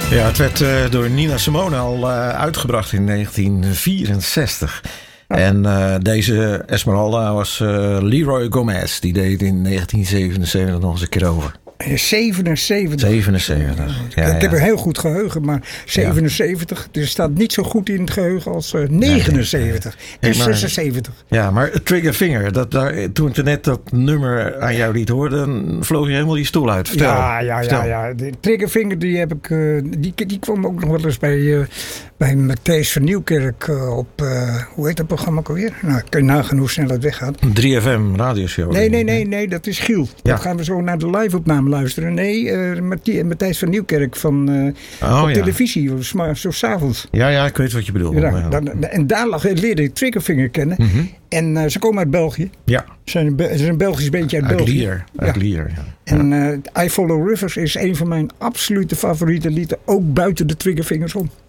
Ja, het werd door Nina Simone al uitgebracht in 1964. En deze Esmeralda was Leroy Gomez. Die deed in 1977 nog eens een keer over. 77. 77. Ja, ik heb een heel goed geheugen, maar 77. Er staat niet zo goed in het geheugen als 79 en 76. Ja, maar Triggerfinger, toen ik net dat nummer aan jou liet horen, dan vloog je helemaal die stoel uit. Vertel. Ja. De Triggerfinger, die heb ik, die kwam ook nog wel eens bij Matthijs van Nieuwkerk op, hoe heet dat programma ook alweer? Nou, kun je nagaan hoe snel het weggaat. 3FM radioshow. Nee, dat is Giel. Ja. Dan gaan we zo naar de live-opname luisteren. Nee, Matthijs van Nieuwkerk van op televisie, zo 's avonds. Ja, ik weet wat je bedoelt. Ja, en daar leerde ik Triggerfinger kennen. Mm-hmm. En ze komen uit België. Ja. Ze is een Belgisch bandje uit België. Uit Lier, ja. En I Follow Rivers is een van mijn absolute favoriete liederen. Ook buiten de Triggerfingers om.